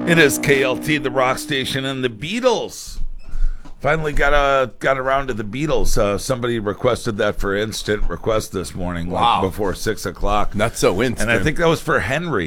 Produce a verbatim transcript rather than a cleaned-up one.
It is K L T, the rock station, and the Beatles. Finally got uh, got around to the Beatles. Uh, somebody requested that for instant request this morning, Wow. like before six o'clock. Not so instant. And I think that was for Henry.